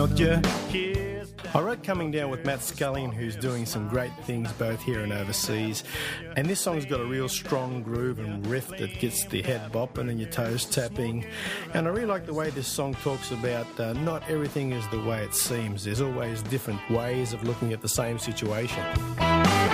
I wrote Coming Down with Matt Scullion, who's doing some great things both here and overseas. And this song's got a real strong groove and riff that gets the head bopping and your toes tapping. And I really like the way this song talks about not everything is the way it seems. There's always different ways of looking at the same situation.